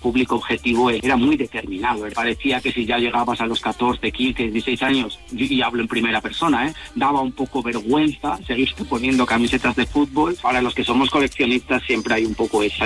público objetivo era muy determinado. Parecía que si ya llegabas a los 14, 15, 16 años, y hablo en primera persona, daba un poco vergüenza seguirte poniendo camisetas de fútbol. Para los que somos coleccionistas siempre hay un poco esa